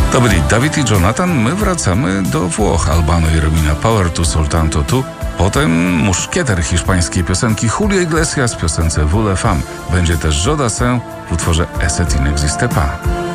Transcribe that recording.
To byli Dawid i Jonathan. My wracamy do Włoch. Albano i Romina, Power to Soltanto tu. Potem muszkieter hiszpańskiej piosenki Julio Iglesias w piosence Vous les femmes. Będzie też Joe Dassin w utworze Esse ti n'existe pas.